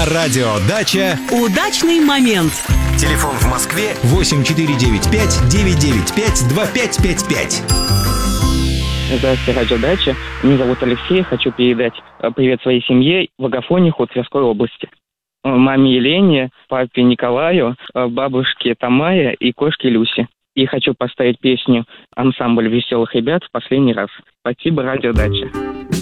радио «Дача». Удачный момент. Телефон в Москве 8495-995-2555. Здравствуйте, радио «Дача». Меня зовут Алексей. Хочу передать привет своей семье в Агафониху Тверской области. Маме Елене, папе Николаю, бабушке Тамае и кошке Люсе. И хочу поставить песню «Ансамбль веселых ребят» в последний раз. Спасибо, радио «Дача».